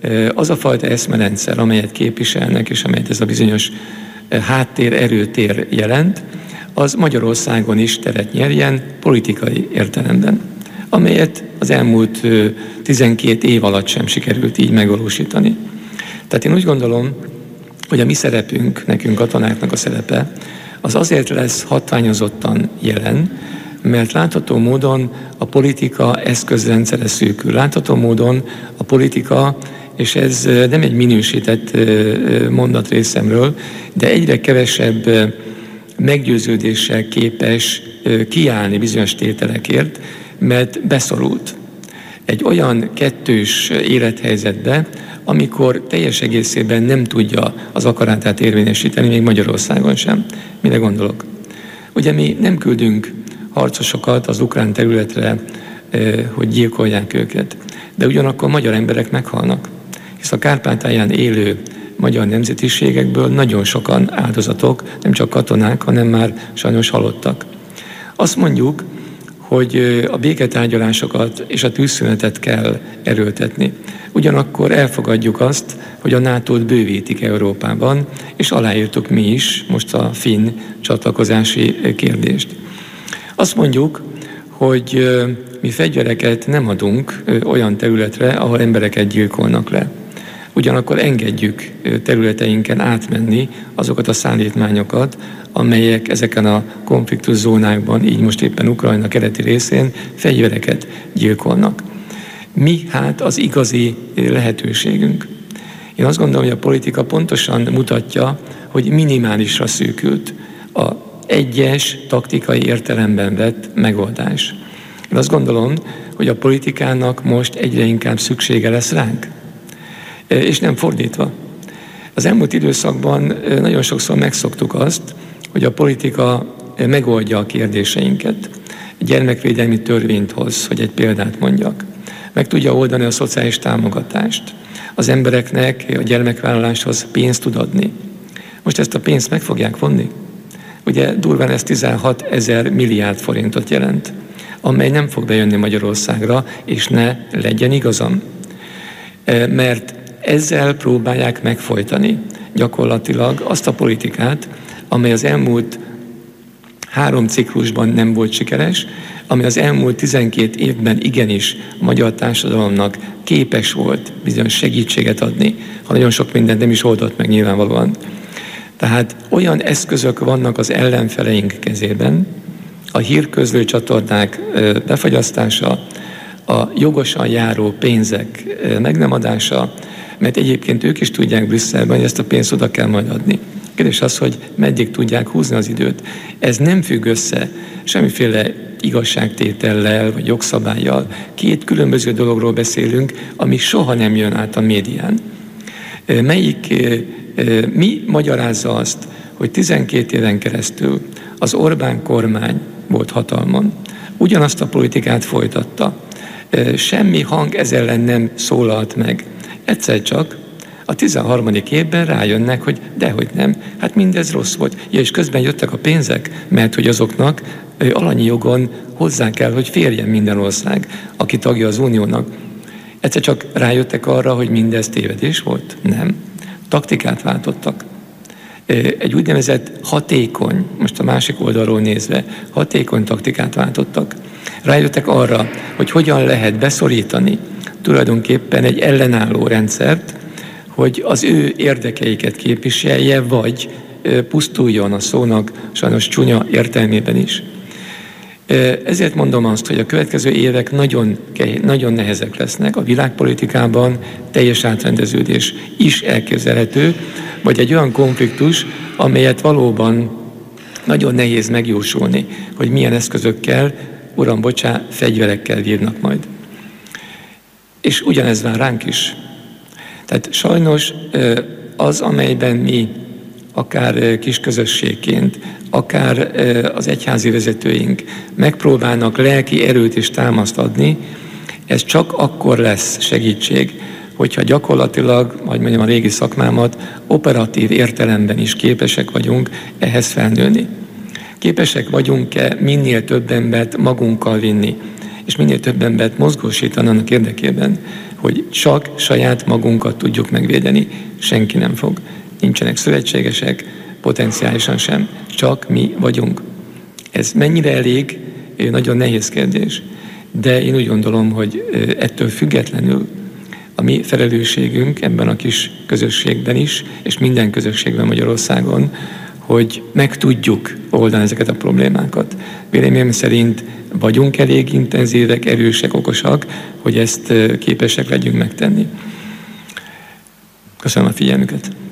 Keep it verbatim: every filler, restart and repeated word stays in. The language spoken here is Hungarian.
Az a fajta eszmerendszer, amelyet képviselnek, és amelyet ez a bizonyos háttér, erőtér jelent, az Magyarországon is teret nyerjen politikai értelemben, amelyet az elmúlt tizenkét év alatt sem sikerült így megvalósítani. Tehát én úgy gondolom, hogy a mi szerepünk, nekünk katonáknak a szerepe, az azért lesz hatványozottan jelen, mert látható módon a politika eszközrendszere szűkül. Látható módon a politika, és ez nem egy minősített mondat részemről, de egyre kevesebb meggyőződéssel képes kiállni bizonyos tételekért, mert beszorult egy olyan kettős élethelyzetbe, amikor teljes egészében nem tudja az akaratát érvényesíteni, még Magyarországon sem. Mire gondolok? Ugye mi nem küldünk harcosokat az ukrán területre, hogy gyilkolják őket, de ugyanakkor magyar emberek meghalnak, hisz a Kárpátalján élő magyar nemzetiségekből nagyon sokan áldozatok, nem csak katonák, hanem már sajnos halottak. Azt mondjuk, hogy a béketárgyalásokat és a tűzszünetet kell erőltetni. Ugyanakkor elfogadjuk azt, hogy a nátót bővítik Európában, és aláírtuk mi is most a finn csatlakozási kérdést. Azt mondjuk, hogy mi fegyvereket nem adunk olyan területre, ahol embereket gyilkolnak le. Ugyanakkor engedjük területeinken átmenni azokat a szállítmányokat, amelyek ezeken a konfliktus zónákban, így most éppen Ukrajna keleti részén fegyvereket gyilkolnak. Mi hát az igazi lehetőségünk? Én azt gondolom, hogy a politika pontosan mutatja, hogy minimálisra szűkült a egyes taktikai értelemben vett megoldás. Én azt gondolom, hogy a politikának most egyre inkább szüksége lesz ránk, és nem fordítva. Az elmúlt időszakban nagyon sokszor megszoktuk azt, hogy a politika megoldja a kérdéseinket. Gyermekvédelmi törvényt hoz, hogy egy példát mondjak. Meg tudja oldani a szociális támogatást. Az embereknek a gyermekvállaláshoz pénzt tud adni. Most ezt a pénzt meg fogják vonni? Ugye durván ez tizenhat ezer milliárd forintot jelent, amely nem fog bejönni Magyarországra, és ne legyen igazam. Mert ezzel próbálják megfojtani gyakorlatilag azt a politikát, amely az elmúlt három ciklusban nem volt sikeres, ami az elmúlt tizenkét évben igenis a magyar társadalomnak képes volt bizonyos segítséget adni, ha nagyon sok mindent nem is oldott meg nyilvánvalóan. Tehát olyan eszközök vannak az ellenfeleink kezében, a hírközlő csatornák befagyasztása, a jogosan járó pénzek meg nem adása, mert egyébként ők is tudják Brüsszelben, hogy ezt a pénzt oda kell majd adni. Kérdés az, hogy meddig tudják húzni az időt. Ez nem függ össze semmiféle igazságtétellel vagy jogszabállyal. Két különböző dologról beszélünk, ami soha nem jön át a médián. Melyik, mi magyarázza azt, hogy tizenkét éven keresztül az Orbán kormány volt hatalmon, ugyanazt a politikát folytatta. Semmi hang ez ellen nem szólalt meg. Egyszer csak a tizenharmadik évben rájönnek, hogy dehogy nem, hát mindez rossz volt. Ja, és közben jöttek a pénzek, mert hogy azoknak alanyi jogon hozzá kell, hogy férjen minden ország, aki tagja az uniónak. Egyszer csak rájöttek arra, hogy mindez tévedés volt? Nem. Taktikát váltottak. Egy úgynevezett hatékony, most a másik oldalról nézve, hatékony taktikát váltottak. Rájöttek arra, hogy hogyan lehet beszorítani tulajdonképpen egy ellenálló rendszert, hogy az ő érdekeiket képviselje, vagy pusztuljon a szónak sajnos csúnya értelmében is. Ezért mondom azt, hogy a következő évek nagyon, nagyon nehezek lesznek. A világpolitikában teljes átrendeződés is elképzelhető, vagy egy olyan konfliktus, amelyet valóban nagyon nehéz megjósolni, hogy milyen eszközökkel, uram, bocsá, fegyverekkel vívnak majd. És ugyanez vár ránk is. Tehát sajnos az, amelyben mi akár kisközösségként, akár az egyházi vezetőink megpróbálnak lelki erőt és támaszt adni, ez csak akkor lesz segítség, hogyha gyakorlatilag, majd mondjam a régi szakmámat, operatív értelemben is képesek vagyunk ehhez felnőni. Képesek vagyunk-e minél több embert magunkkal vinni, és minél több embert mozgósítani annak érdekében, hogy csak saját magunkat tudjuk megvédeni. Senki nem fog. Nincsenek szövetségesek, potenciálisan sem. Csak mi vagyunk. Ez mennyire elég? Nagyon nehéz kérdés. De én úgy gondolom, hogy ettől függetlenül a mi felelősségünk ebben a kis közösségben is, és minden közösségben Magyarországon, hogy meg tudjuk oldani ezeket a problémákat. Véleményem szerint vagyunk elég intenzívek, erősek, okosak, hogy ezt képesek legyünk megtenni. Köszönöm a figyelmüket!